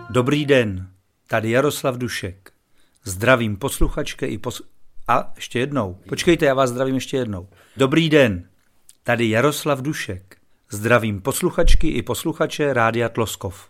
Dobrý den, tady Jaroslav Dušek. Zdravím posluchačky i A ještě jednou. Počkejte, já vás zdravím ještě jednou. Dobrý den, tady Jaroslav Dušek. Zdravím posluchačky i posluchače Rádia Tloskov.